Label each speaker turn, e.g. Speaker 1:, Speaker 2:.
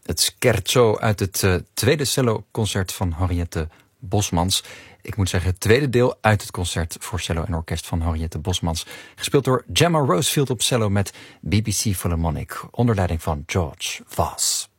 Speaker 1: Het scherzo uit het tweede celloconcert van Henriette Bosmans. Ik moet zeggen, het tweede deel uit het concert voor cello en orkest van Henriette Bosmans. Gespeeld door Gemma Rosefield op cello met BBC Philharmonic, onder leiding van George Voss.